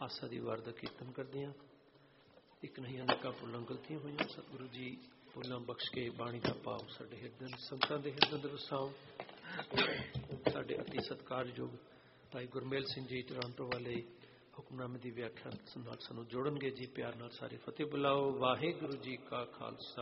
ਆਸਾ ਦੀ ਵਾਰ ਦਾ ਕੀਰਤਨ ਕਰਦੇ ਹਾਂ। ਇੱਕ ਨਹੀਂ ਅਨੇਕਾਂ ਭੁੱਲਾਂ ਗਲਤੀਆਂ ਹੋਈਆਂ, ਸਤਿਗੁਰੂ ਜੀ ਭੁੱਲਾਂ ਬਖਸ਼ ਕੇ ਬਾਣੀ ਦਾ ਭਾਵ ਸਾਡੇ ਹਿਰਦੇ ਸੰਗਤਾਂ ਦੇ ਹਿਰਦੇ ਅੰਦਰ ਵਸਾਓ। ਸਾਡੇ ਅਤੀ ਸਤਿਕਾਰਯੋਗ ਭਾਈ ਗੁਰਮੇਲ ਸਿੰਘ ਜੀ ਟੋਰਾਂਟੋ ਵਾਲੇ ਹੁਕਮਨਾਮੇ ਦੀ ਵਿਆਖਿਆ ਨਾਲ ਸਾਨੂੰ ਜੋੜਨਗੇ ਜੀ। ਪਿਆਰ ਨਾਲ ਸਾਰੇ ਫਤਿਹ ਬੁਲਾਓ। ਵਾਹਿਗੁਰੂ ਜੀ ਕਾ ਖਾਲਸਾ,